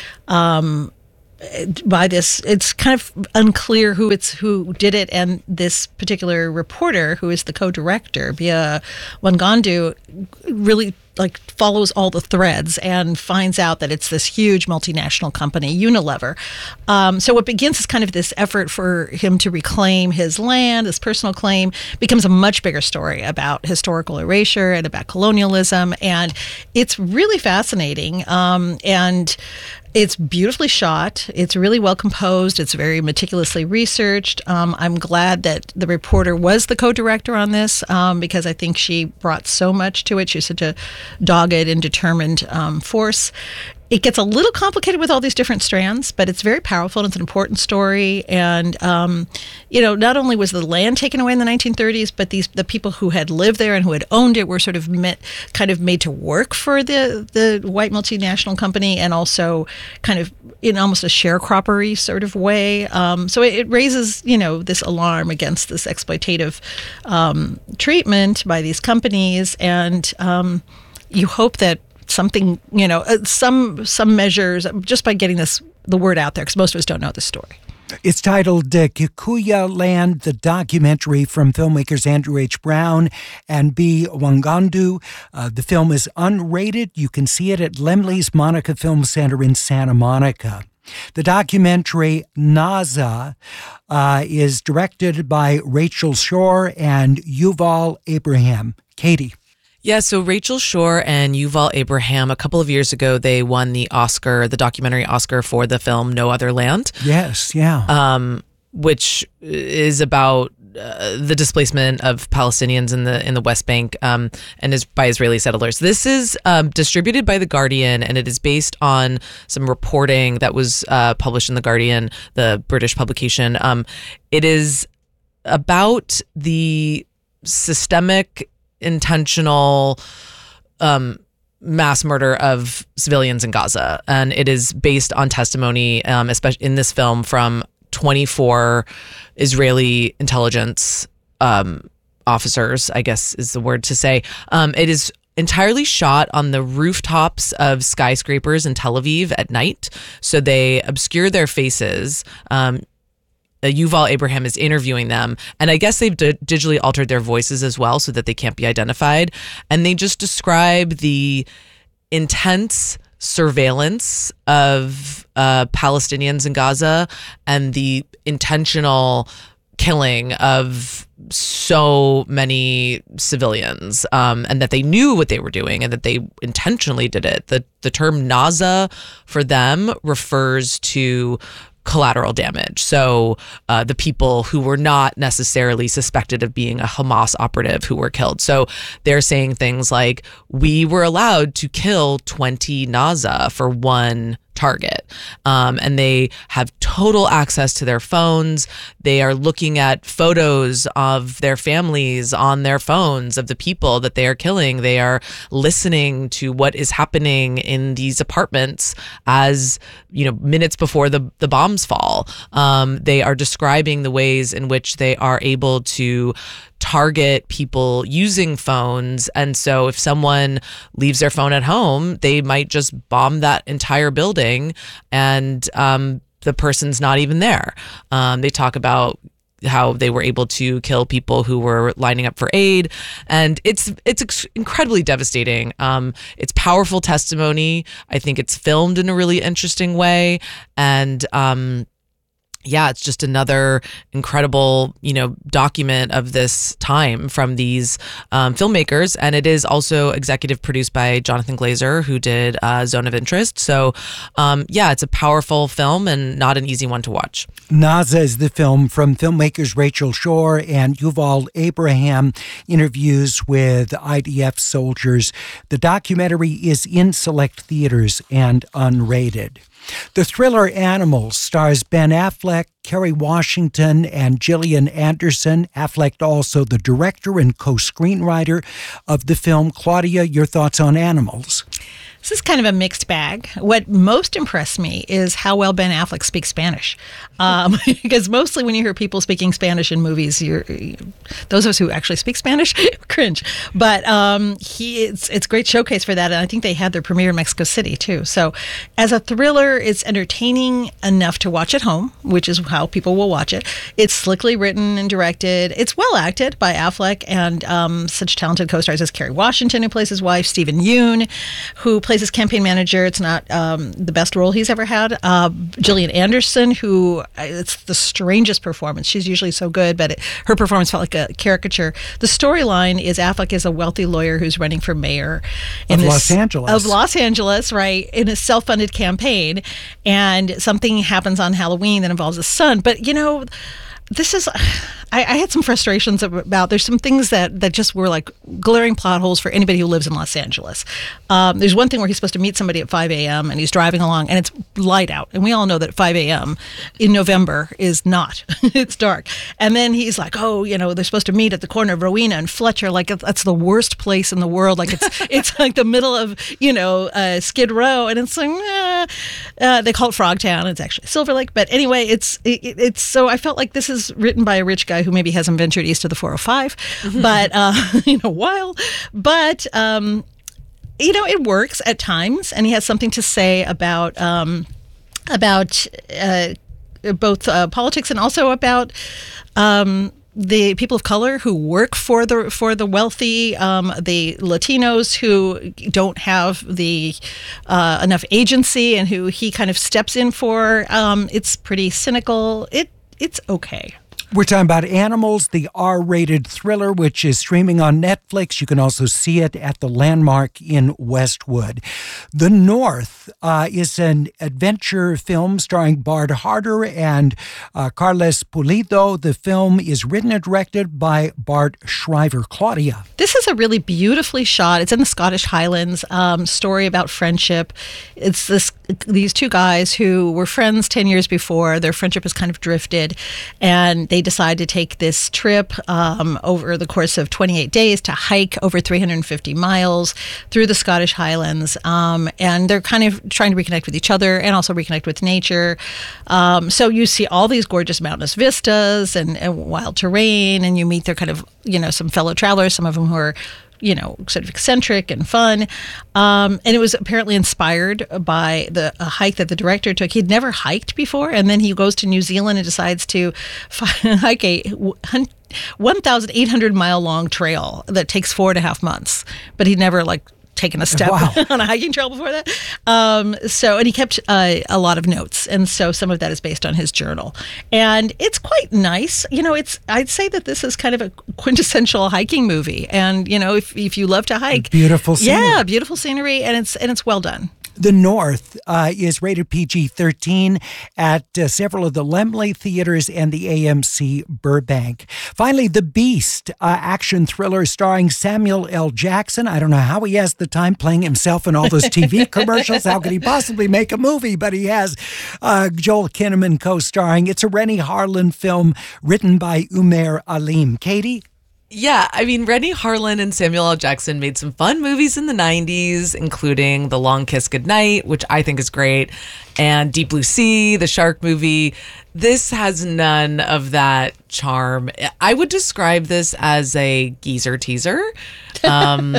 by this, it's kind of unclear who did it, and this particular reporter, who is the co-director, Bia Wangandu, really follows all the threads and finds out that it's this huge multinational company, Unilever. So what begins as kind of this effort for him to reclaim his land, this personal claim, becomes a much bigger story about historical erasure and about colonialism, and it's really fascinating. And it's beautifully shot. It's really well composed. It's very meticulously researched. I'm glad that the reporter was the co-director on this because I think she brought so much to it. She's such a dogged and determined force. It gets a little complicated with all these different strands, but it's very powerful and it's an important story. And, not only was the land taken away in the 1930s, but the people who had lived there and who had owned it were sort of made to work for the white multinational company, and also kind of in almost a sharecroppery sort of way. So it raises, this alarm against this exploitative treatment by these companies. And you hope that something, some measures, just by getting the word out there, because most of us don't know this story. It's titled Kikuyu Land, the documentary from filmmakers Andrew H. Brown and B. Wangandu. The film is unrated. You can see it at Lemley's Monica Film Center in Santa Monica. The documentary Naza is directed by Rachel Shore and Yuval Abraham. Katie. Yeah, so Rachel Shore and Yuval Abraham, a couple of years ago, they won the documentary Oscar for the film No Other Land. Yes, yeah. Which is about the displacement of Palestinians in the West Bank and is by Israeli settlers. This is distributed by The Guardian, and it is based on some reporting that was published in The Guardian, the British publication. It is about the systemic, intentional mass murder of civilians in Gaza, and it is based on testimony, especially in this film, from 24 Israeli intelligence officers, I guess is the word to say. It is entirely shot on the rooftops of skyscrapers in Tel Aviv at night, so they obscure their faces. Yuval Abraham is interviewing them, and I guess they've digitally altered their voices as well so that they can't be identified. And they just describe the intense surveillance of Palestinians in Gaza and the intentional killing of so many civilians, and that they knew what they were doing and that they intentionally did it. The term Naza for them refers to collateral damage. So the people who were not necessarily suspected of being a Hamas operative who were killed. So they're saying things like, we were allowed to kill 20 Naza for one target. And they have total access to their phones. They are looking at photos of their families on their phones of the people that they are killing. They are listening to what is happening in these apartments as, minutes before the bombs fall. They are describing the ways in which they are able to target people using phones. And so if someone leaves their phone at home, they might just bomb that entire building and the person's not even there. They talk about how they were able to kill people who were lining up for aid. And it's incredibly devastating. It's powerful testimony. I think it's filmed in a really interesting way. And yeah, it's just another incredible, document of this time from these filmmakers. And it is also executive produced by Jonathan Glazer, who did Zone of Interest. So, it's a powerful film and not an easy one to watch. Naza is the film from filmmakers Rachel Shore and Yuval Abraham, interviews with IDF soldiers. The documentary is in select theaters and unrated. The thriller Animals stars Ben Affleck, Kerry Washington, and Gillian Anderson. Affleck also the director and co-screenwriter of the film. Claudia, your thoughts on Animals? This is kind of a mixed bag. What most impressed me is how well Ben Affleck speaks Spanish. Because mostly when you hear people speaking Spanish in movies, those of us who actually speak Spanish cringe. But it's a great showcase for that. And I think they had their premiere in Mexico City, too. So as a thriller, it's entertaining enough to watch at home, which is how people will watch it. It's slickly written and directed. It's well acted by Affleck and such talented co-stars as Kerry Washington, who plays his wife, Stephen Yeun, who plays his campaign manager. It's not the best role he's ever had. Gillian Anderson, who it's the strangest performance. She's usually so good, but her performance felt like a caricature. The storyline is Affleck is a wealthy lawyer who's running for mayor of Los Angeles. Of Los Angeles, right, in a self-funded campaign, and something happens on Halloween that involves his son. But this is, I had some frustrations about, there's some things that just were like glaring plot holes for anybody who lives in Los Angeles. There's one thing where he's supposed to meet somebody at 5 a.m. and he's driving along and it's light out. And we all know that 5 a.m. in November is not. It's dark. And then he's like, they're supposed to meet at the corner of Rowena and Fletcher. Like, that's the worst place in the world. Like, it's like the middle of, Skid Row. And it's like, they call it Frogtown. It's actually Silver Lake. But anyway, it's so I felt like this is written by a rich guy who maybe hasn't ventured east of the 405, but in a while. But it works at times, and he has something to say about both politics and also about the people of color who work for the wealthy, the Latinos who don't have the enough agency, and who he kind of steps in for. It's pretty cynical. It's okay. We're talking about Animals, the R-rated thriller, which is streaming on Netflix. You can also see it at the Landmark in Westwood. The North is an adventure film starring Bard Harder and Carles Pulido. The film is written and directed by Bart Shriver. Claudia. This is a really beautifully shot. It's in the Scottish Highlands. Story about friendship. It's these two guys who were friends 10 years before. Their friendship has kind of drifted, and they decide to take this trip over the course of 28 days to hike over 350 miles through the Scottish Highlands. And they're kind of trying to reconnect with each other and also reconnect with nature. So you see all these gorgeous mountainous vistas and wild terrain, and you meet their kind of, some fellow travelers, some of them who are sort of eccentric and fun. And it was apparently inspired by a hike that the director took. He'd never hiked before, and then he goes to New Zealand and decides to hike a 1,800 mile long trail that takes 4.5 months. But he'd never taken a step on a hiking trail before that. And he kept a lot of notes. And so some of that is based on his journal. And it's quite nice. I'd say that this is kind of a quintessential hiking movie. And, if you love to hike. Beautiful scenery. Yeah, beautiful scenery. And it's well done. The North is rated PG-13 at several of the Laemmle theaters and the AMC Burbank. Finally, The Beast, action thriller starring Samuel L. Jackson. I don't know how he has the time playing himself in all those TV commercials. How could he possibly make a movie? But he has Joel Kinnaman co-starring. It's a Renny Harlin film written by Umair Aleem. Katie? Yeah, Renny Harlin and Samuel L. Jackson made some fun movies in the 90s, including The Long Kiss Goodnight, which I think is great, and Deep Blue Sea, the shark movie. This has none of that charm. I would describe this as a geezer teaser. For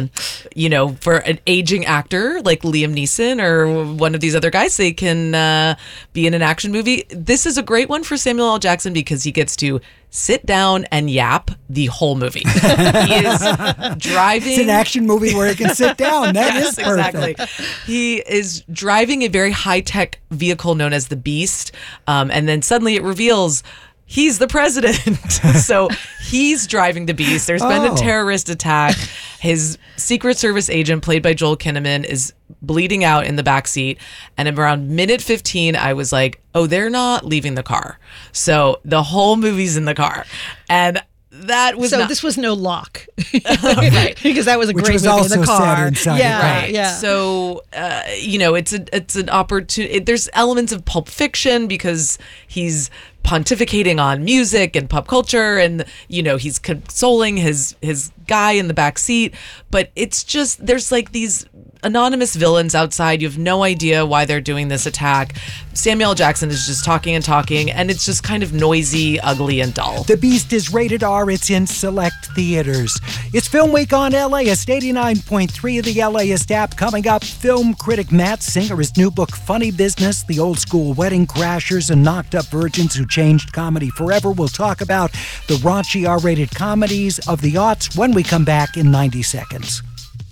an aging actor like Liam Neeson or one of these other guys, they can be in an action movie. This is a great one for Samuel L. Jackson because he gets to sit down and yap the whole movie. He is driving. It's an action movie where he can sit down. That is perfect. Exactly. He is driving a very high-tech vehicle known as the Beast. And then suddenly it reveals he's the president. So he's driving the Beast. There's been a terrorist attack. His Secret Service agent, played by Joel Kinnaman, is bleeding out in the backseat. And around minute 15, I was like, oh, they're not leaving the car. So the whole movie's in the car. And that was this was no Lock, right? Because that was a great movie in the car. Yeah. So it's an opportunity. There's elements of Pulp Fiction because he's pontificating on music and pop culture, and he's consoling his guy in the back seat. But it's just there's like these anonymous villains outside. You have no idea why they're doing this attack. Samuel L. Jackson is just talking, and it's just kind of noisy, ugly, and dull. The Beast is rated R. It's in select theaters. It's Film Week on LAist 89.3 of the LAist app. Coming up, film critic Matt Singer's new book, Funny Business, The Old School Wedding Crashers and Knocked Up Virgins Who Changed Comedy Forever. We'll talk about the raunchy R-rated comedies of the aughts when we come back in 90 seconds.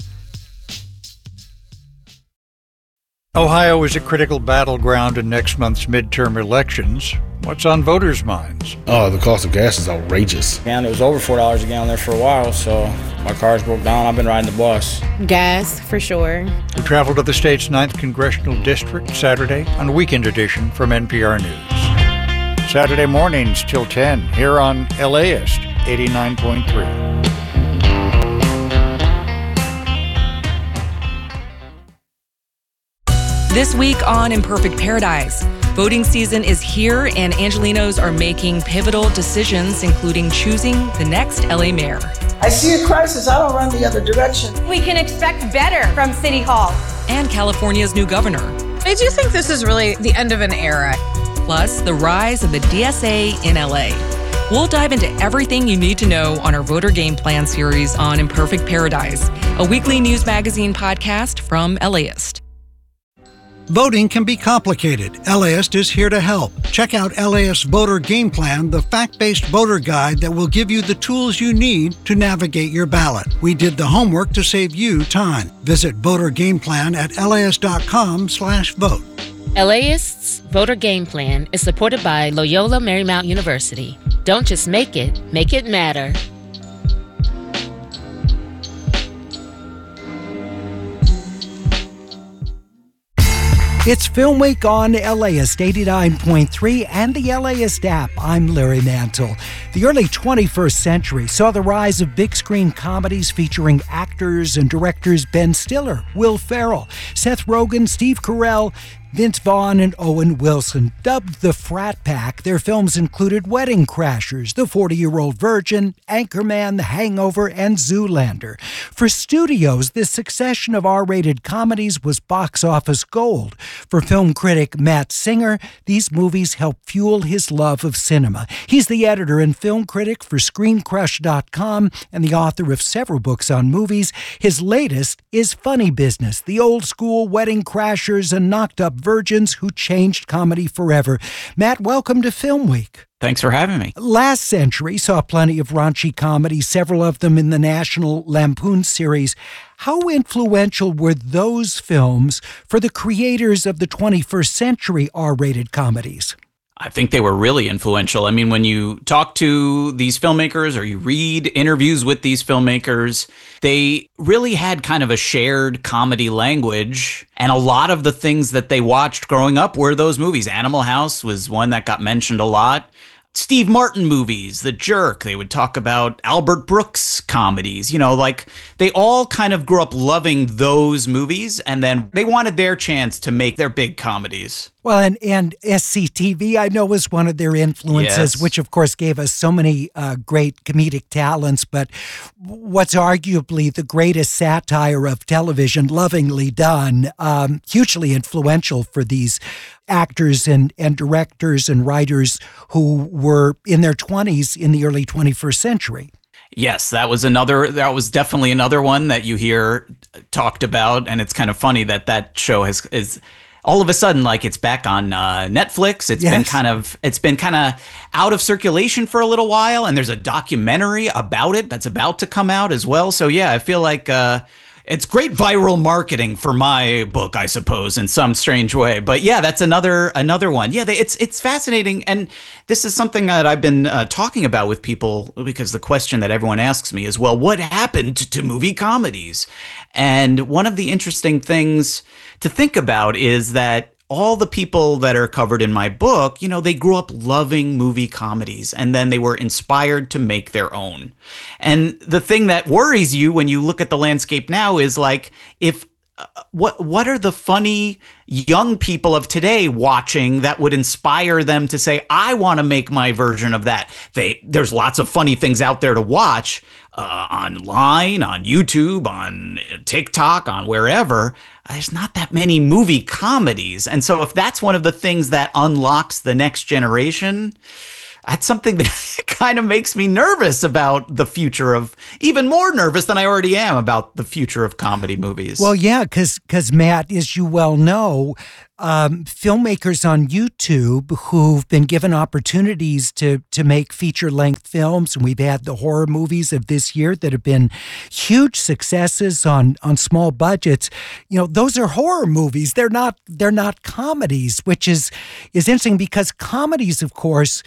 Ohio is a critical battleground in next month's midterm elections. What's on voters' minds? Oh, the cost of gas is outrageous. And it was over $4 a gallon there for a while, so my car's broke down. I've been riding the bus. Gas, for sure. We travel to the state's 9th Congressional District Saturday on Weekend Edition from NPR News. Saturday mornings till 10 here on LAist 89.3. This week on Imperfect Paradise, voting season is here and Angelenos are making pivotal decisions, including choosing the next LA mayor. I see a crisis. I don't run the other direction. We can expect better from City Hall. And California's new governor. I do think this is really the end of an era. Plus, the rise of the DSA in LA. We'll dive into everything you need to know on our Voter Game Plan series on Imperfect Paradise, a weekly news magazine podcast from LAist. Voting can be complicated. LAist is here to help. Check out LAist Voter Game Plan, the fact-based voter guide that will give you the tools you need to navigate your ballot. We did the homework to save you time. Visit Voter Game Plan at laist.com/vote. LAist's Voter Game Plan is supported by Loyola Marymount University. Don't just make it matter. It's Film Week on LAist 89.3 and the LAist app. I'm Larry Mantle. The early 21st century saw the rise of big screen comedies featuring actors and directors Ben Stiller, Will Ferrell, Seth Rogen, Steve Carell, Vince Vaughn, and Owen Wilson. Dubbed the Frat Pack, their films included Wedding Crashers, The 40-Year-Old Virgin, Anchorman, The Hangover, and Zoolander. For studios, this succession of R-rated comedies was box office gold. For film critic Matt Singer, these movies helped fuel his love of cinema. He's the editor and film critic for ScreenCrush.com and the author of several books on movies. His latest is Funny Business, The Old School Wedding Crashers and Knocked Up Virgins Who Changed Comedy Forever. Matt, welcome to Film Week. Thanks for having me. Last century saw plenty of raunchy comedies, several of them in the National Lampoon series. How influential were those films for the creators of the 21st century R-rated comedies? I think they were really influential. I mean, when you talk to these filmmakers or you read interviews with these filmmakers, they really had kind of a shared comedy language. And a lot of the things that they watched growing up were those movies. Animal House was one that got mentioned a lot. Steve Martin movies, The Jerk, they would talk about Albert Brooks comedies, like they all kind of grew up loving those movies and then they wanted their chance to make their big comedies. Well, and SCTV, I know, was one of their influences, yes, which, of course, gave us so many great comedic talents. But what's arguably the greatest satire of television, Lovingly Done, hugely influential for these actors and directors and writers who were in their 20s in the early 21st century. Yes, that was definitely another one that you hear talked about. And it's kind of funny that show is all of a sudden, like, it's back on Netflix. It's been kind of out of circulation for a little while, and there's a documentary about it that's about to come out as well. So yeah, I feel like It's great viral marketing for my book, I suppose, in some strange way. But yeah, that's another one. Yeah, it's fascinating, and this is something that I've been talking about with people, because the question that everyone asks me is, well, what happened to movie comedies? And one of the interesting things to think about is that all the people that are covered in my book, they grew up loving movie comedies, and then they were inspired to make their own. And the thing that worries you when you look at the landscape now is like, what are the funny young people of today watching that would inspire them to say, I want to make my version of that? There's lots of funny things out there to watch online, on YouTube, on TikTok, on wherever. There's not that many movie comedies. And so if that's one of the things that unlocks the next generation, that's something that kind of makes me nervous about the future of, even more nervous than I already am about the future of comedy movies. Well, yeah, because Matt, as you well know, filmmakers on YouTube who've been given opportunities to make feature-length films, and we've had the horror movies of this year that have been huge successes on small budgets. Those are horror movies. They're not comedies, which is interesting, because comedies, of course,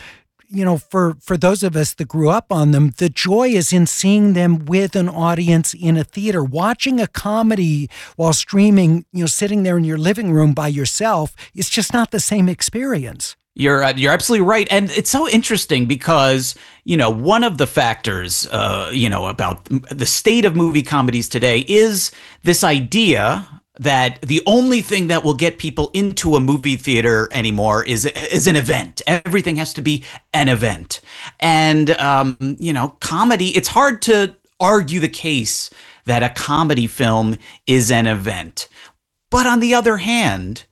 for those of us that grew up on them, the joy is in seeing them with an audience in a theater. Watching a comedy while streaming, sitting there in your living room by yourself, it's just not the same experience. You're absolutely right. And it's so interesting because, one of the factors, about the state of movie comedies today is this idea that the only thing that will get people into a movie theater anymore is an event. Everything has to be an event. And, comedy, it's hard to argue the case that a comedy film is an event. But on the other hand,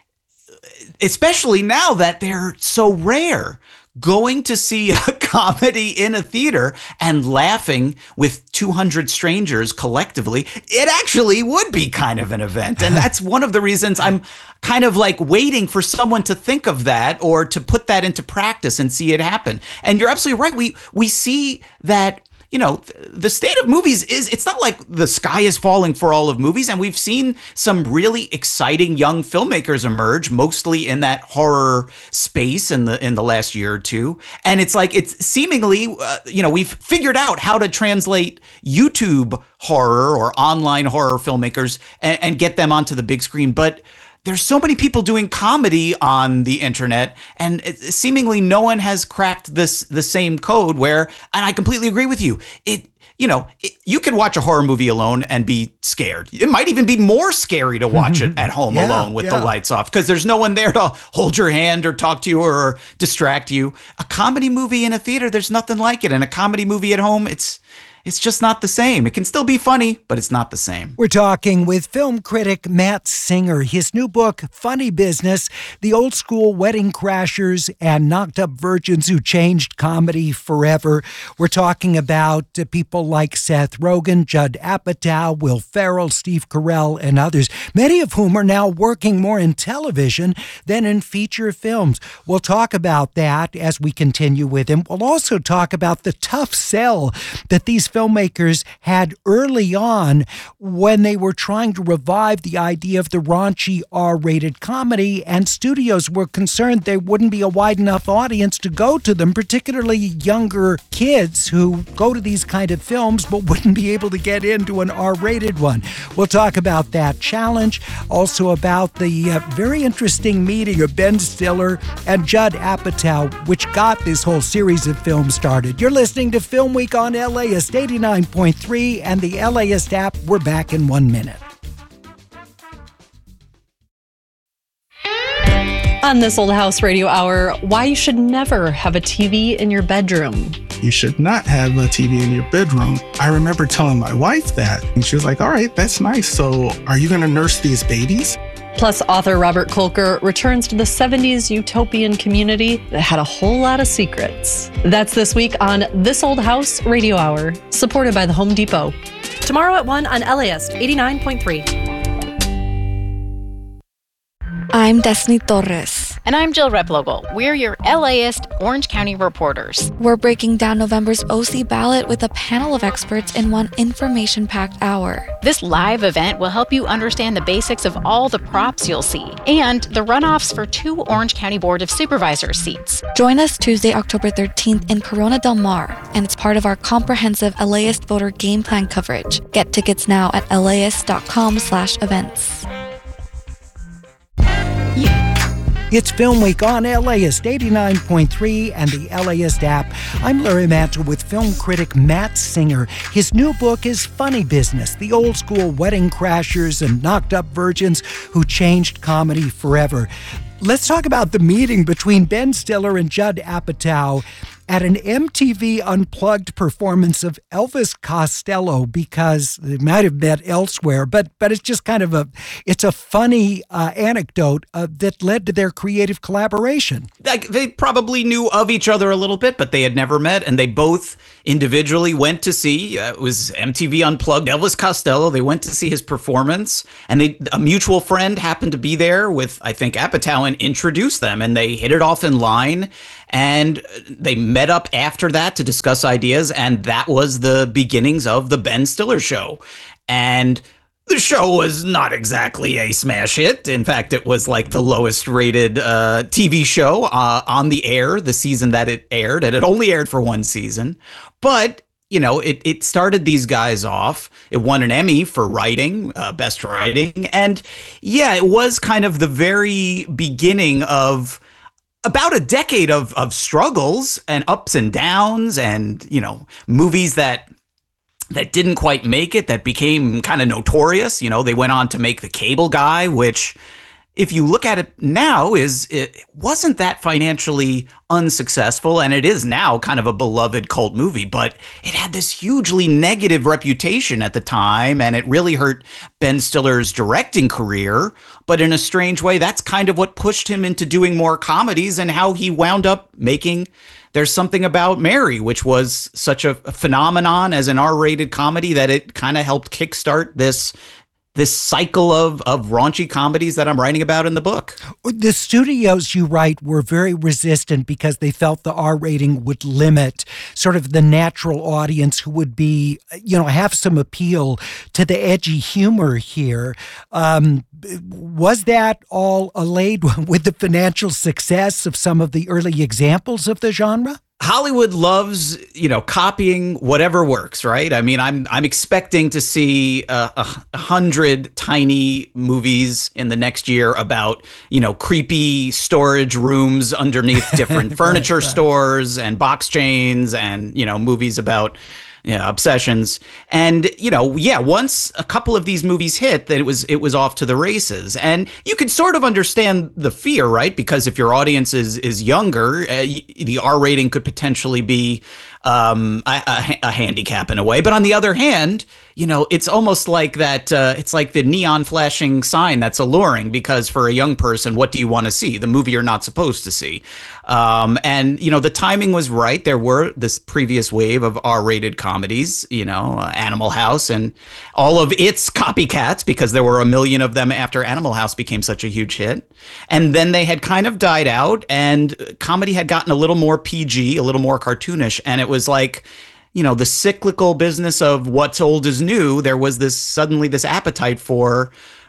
especially now that they're so rare, going to see a comedy in a theater and laughing with 200 strangers collectively, it actually would be kind of an event. And that's one of the reasons I'm kind of like waiting for someone to think of that or to put that into practice and see it happen. And you're absolutely right. We see that, the state of movies it's not like the sky is falling for all of movies. And we've seen some really exciting young filmmakers emerge, mostly in that horror space in the last year or two. And it's like, it's seemingly, we've figured out how to translate YouTube horror or online horror filmmakers and get them onto the big screen. But there's so many people doing comedy on the internet, and seemingly no one has cracked the same code where, and I completely agree with you, you can watch a horror movie alone and be scared. It might even be more scary to watch it at home alone with the lights off, because there's no one there to hold your hand or talk to you or distract you. A comedy movie in a theater, there's nothing like it. And a comedy movie at home, it's just not the same. It can still be funny, but it's not the same. We're talking with film critic Matt Singer. His new book, Funny Business, The Old School Wedding Crashers and Knocked Up Virgins Who Changed Comedy Forever. We're talking about people like Seth Rogen, Judd Apatow, Will Ferrell, Steve Carell, and others, many of whom are now working more in television than in feature films. We'll talk about that as we continue with him. We'll also talk about the tough sell that these filmmakers had early on when they were trying to revive the idea of the raunchy R-rated comedy, and studios were concerned there wouldn't be a wide enough audience to go to them, particularly younger kids who go to these kind of films but wouldn't be able to get into an R-rated one. We'll talk about that challenge, also about the very interesting meeting of Ben Stiller and Judd Apatow, which got this whole series of films started. You're listening to Film Week on LAist 89.3 and the LAist app. We're back in 1 minute. On This Old House Radio Hour, why you should never have a TV in your bedroom. You should not have a TV in your bedroom. I remember telling my wife that, and she was like, all right, that's nice. So are you going to nurse these babies? Plus, author Robert Kolker returns to the 70s utopian community that had a whole lot of secrets. That's this week on This Old House Radio Hour, supported by the Home Depot. Tomorrow at 1 on LAist 89.3. I'm Destiny Torres. And I'm Jill Replogle. We're your LAist Orange County reporters. We're breaking down November's OC ballot with a panel of experts in one information-packed hour. This live event will help you understand the basics of all the props you'll see and the runoffs for 2 Orange County Board of Supervisors seats. Join us Tuesday, October 13th in Corona Del Mar, and it's part of our comprehensive LAist voter game plan coverage. Get tickets now at laist.com/events. It's Film Week on LAist 89.3 and the LAist app. I'm Larry Mantle with film critic Matt Singer. His new book is Funny Business, the old school wedding crashers and knocked up virgins who changed comedy forever. Let's talk about the meeting between Ben Stiller and Judd Apatow at an MTV Unplugged performance of Elvis Costello, because they might have met elsewhere, but it's just kind of a funny anecdote that led to their creative collaboration. They probably knew of each other a little bit, but they had never met, and they both individually went to see, it was MTV Unplugged, Elvis Costello. They went to see his performance, and a mutual friend happened to be there with, I think, Apatow, and introduced them, and they hit it off in line. And they met up after that to discuss ideas, and that was the beginnings of the Ben Stiller Show. And the show was not exactly a smash hit. In fact, it was like the lowest rated TV show on the air the season that it aired, and it only aired for one season. But you know, it started these guys off. It won an Emmy for writing, best writing. And yeah, it was kind of the very beginning of about a decade of struggles and ups and downs, and, you know, movies that didn't quite make it, that became kind of notorious. You know, they went on to make The Cable Guy, which, if you look at it now, it wasn't that financially unsuccessful, and it is now kind of a beloved cult movie, but it had this hugely negative reputation at the time, and it really hurt Ben Stiller's directing career. But in a strange way, that's kind of what pushed him into doing more comedies, and how he wound up making There's Something About Mary, which was such a phenomenon as an R-rated comedy that it kind of helped kickstart this cycle of raunchy comedies that I'm writing about in the book. The studios, you write, were very resistant because they felt the R rating would limit sort of the natural audience who would be, you know, have some appeal to the edgy humor here. Was that all allayed with the financial success of some of the early examples of the genre? Hollywood loves, you know, copying whatever works, right? I mean, I'm expecting to see 100 tiny movies in the next year about, you know, creepy storage rooms underneath different furniture stores and box chains, and, you know, movies about, you know, obsessions. And, you know, yeah, once a couple of these movies hit, that it was off to the races. And you could sort of understand the fear, right? Because if your audience is younger, the R rating could potentially be a handicap in a way. But on the other hand, you know, it's almost like that. It's like the neon flashing sign that's alluring, because for a young person, what do you want to see? The movie you're not supposed to see. And, you know, the timing was right. There were this previous wave of R-rated comedies, you know, Animal House and all of its copycats, because there were a million of them after Animal House became such a huge hit. And then they had kind of died out, and comedy had gotten a little more PG, a little more cartoonish. And it was like, you know, the cyclical business of what's old is new. There was suddenly this appetite for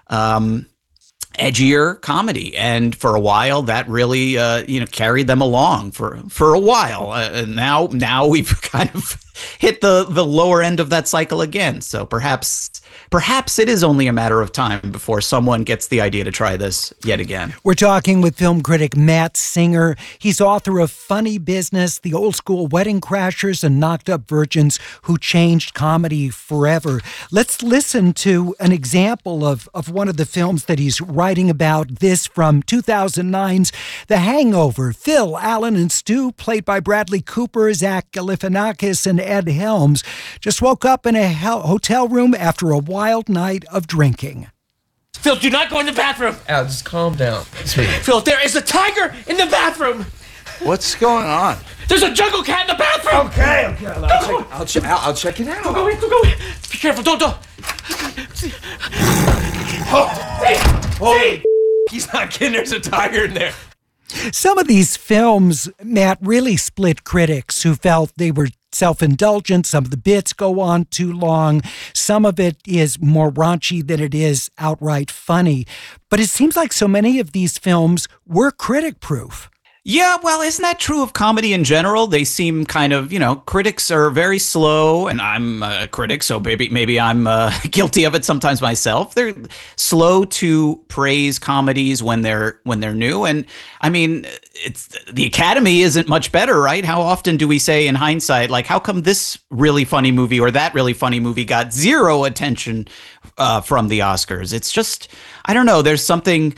edgier comedy, and for a while that really you know, carried them along for a while. And now we've kind of hit the lower end of that cycle again. So perhaps it is only a matter of time before someone gets the idea to try this yet again. We're talking with film critic Matt Singer. He's author of Funny Business, the old school wedding crashers and knocked up virgins who changed comedy forever. Let's listen to an example of one of the films that he's writing about. This from 2009's The Hangover. Phil, Alan, and Stu, played by Bradley Cooper, Zach Galifianakis, and Ed Helms, just woke up in a hotel room after a wild night of drinking. Phil, do not go in the bathroom. Al, just calm down. Sweet. Phil, there is a tiger in the bathroom. What's going on? There's a jungle cat in the bathroom. Okay. I'll check it out. Go in. Be careful. Don't. See, He's not kidding. There's a tiger in there. Some of these films, Matt, really split critics who felt they were self-indulgent. Some of the bits go on too long. Some of it is more raunchy than it is outright funny. But it seems like so many of these films were critic-proof. Yeah, well, isn't that true of comedy in general? They seem kind of, critics are very slow, and I'm a critic, so maybe I'm guilty of it sometimes myself. They're slow to praise comedies when they're new, and I mean, the Academy isn't much better, right? How often do we say in hindsight, like, how come this really funny movie or that really funny movie got zero attention from the Oscars? It's just, I don't know. There's something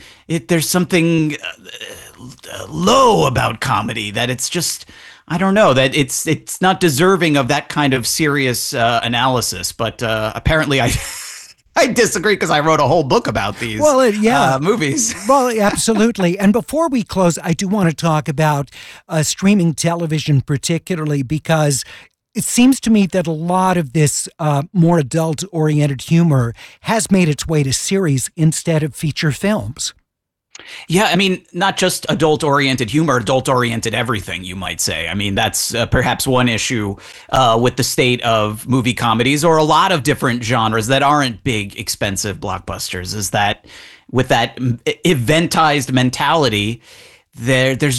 low about comedy that it's just, I don't know, that it's not deserving of that kind of serious analysis. But apparently I disagree because I wrote a whole book about these movies. Well, absolutely. And before we close, I do want to talk about streaming television particularly, because it seems to me that a lot of this more adult-oriented humor has made its way to series instead of feature films. Yeah, I mean, not just adult-oriented humor, adult-oriented everything, you might say. I mean, that's perhaps one issue with the state of movie comedies, or a lot of different genres that aren't big, expensive blockbusters, is that with that eventized mentality, there's